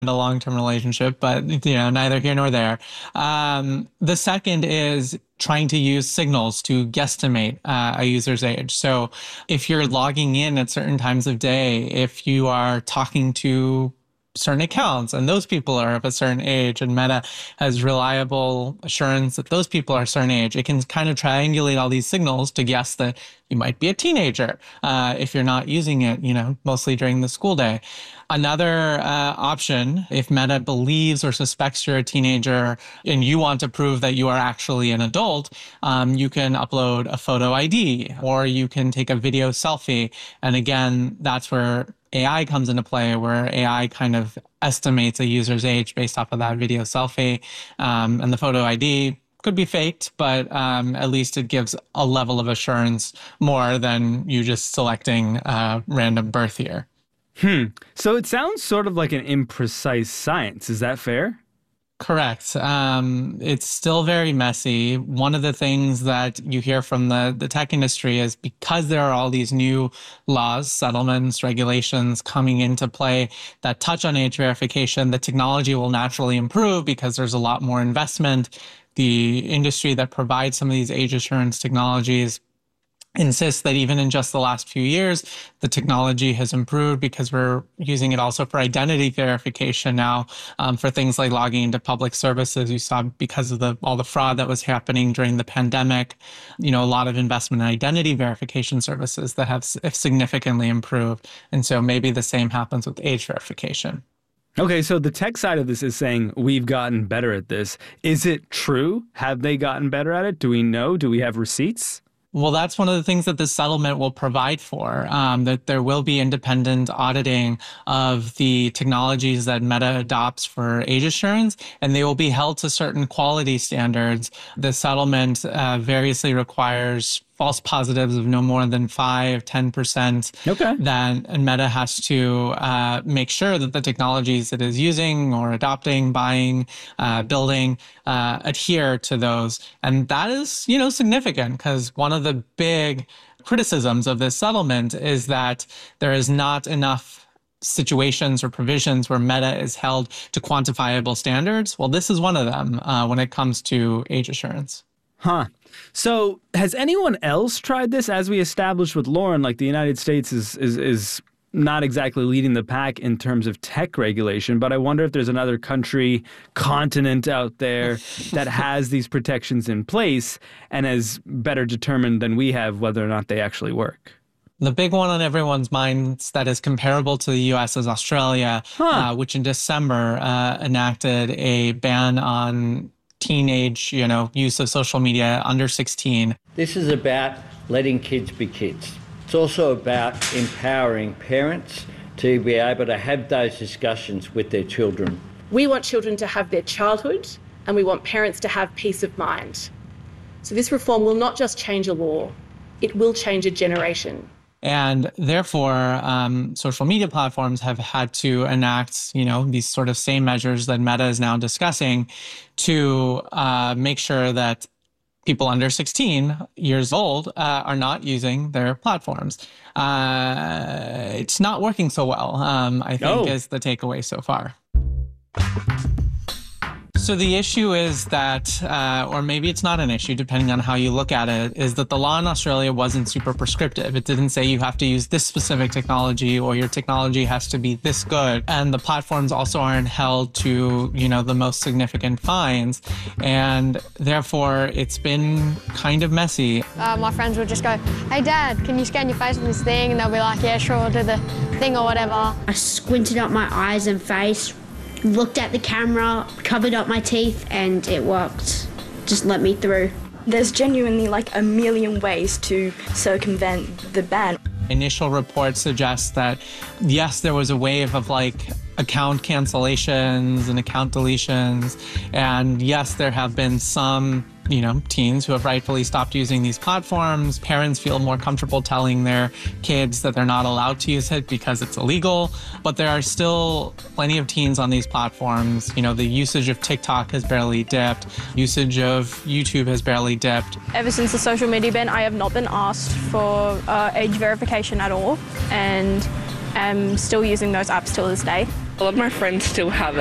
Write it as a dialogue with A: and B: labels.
A: a long-term relationship, but neither here nor there. The second is trying to use signals to guesstimate a user's age. So if you're logging in at certain times of day, if you are talking to certain accounts and those people are of a certain age and Meta has reliable assurance that those people are a certain age, it can kind of triangulate all these signals to guess that you might be a teenager if you're not using it, mostly during the school day. Another option, if Meta believes or suspects you're a teenager and you want to prove that you are actually an adult, you can upload a photo ID or you can take a video selfie. And again, that's where AI comes into play, where AI kind of estimates a user's age based off of that video selfie. And the photo ID could be faked, but at least it gives a level of assurance more than you just selecting a random birth year.
B: So it sounds sort of like an imprecise science. Is that fair?
A: Correct. It's still very messy. One of the things that you hear from the tech industry is because there are all these new laws, settlements, regulations coming into play that touch on age verification, the technology will naturally improve because there's a lot more investment. The industry that provides some of these age assurance technologies insists that even in just the last few years, the technology has improved because we're using it also for identity verification now, for things like logging into public services. You saw because of all the fraud that was happening during the pandemic, a lot of investment in identity verification services that have significantly improved. And so maybe the same happens with age verification.
B: Okay, so the tech side of this is saying we've gotten better at this. Is it true? Have they gotten better at it? Do we know? Do we have receipts?
A: Well, that's one of the things that this settlement will provide for, that there will be independent auditing of the technologies that Meta adopts for age assurance, and they will be held to certain quality standards. The settlement variously requires false positives of no more than 5-10%.
B: Okay.
A: Then Meta has to make sure that the technologies it is using or adopting, buying, building, adhere to those. And that is, significant because one of the big criticisms of this settlement is that there is not enough situations or provisions where Meta is held to quantifiable standards. Well, this is one of them when it comes to age assurance.
B: Huh. So has anyone else tried this? As we established with Lauren, like the United States is not exactly leading the pack in terms of tech regulation, but I wonder if there's another country, continent out there that has these protections in place and is better determined than we have whether or not they actually work.
A: The big one on everyone's minds that is comparable to the U.S. is Australia, which in December enacted a ban on teenage, use of social media under 16.
C: This is about letting kids be kids. It's also about empowering parents to be able to have those discussions with their children.
D: We want children to have their childhood, and we want parents to have peace of mind. So this reform will not just change a law, it will change a generation.
A: And therefore, social media platforms have had to enact, these sort of same measures that Meta is now discussing to make sure that people under 16 years old are not using their platforms. It's not working so well, I think, is the takeaway so far. So the issue is that, or maybe it's not an issue, depending on how you look at it, is that the law in Australia wasn't super prescriptive. It didn't say you have to use this specific technology or your technology has to be this good. And the platforms also aren't held to, the most significant fines. And therefore, it's been kind of messy.
E: My friends would just go, "Hey, Dad, can you scan your face on this thing?" And they'll be like, "Yeah, sure, I'll do the thing or whatever."
F: I squinted up my eyes and face, looked at the camera, covered up my teeth, and it worked. Just let me through.
G: There's genuinely like a million ways to circumvent the ban.
A: Initial reports suggest that, yes, there was a wave of account cancellations and account deletions. And yes, there have been some, teens who have rightfully stopped using these platforms. Parents feel more comfortable telling their kids that they're not allowed to use it because it's illegal. But there are still plenty of teens on these platforms. The usage of TikTok has barely dipped. Usage of YouTube has barely dipped.
H: Ever since the social media ban, I have not been asked for age verification at all, and am still using those apps till this day.
I: A lot of my friends still have it.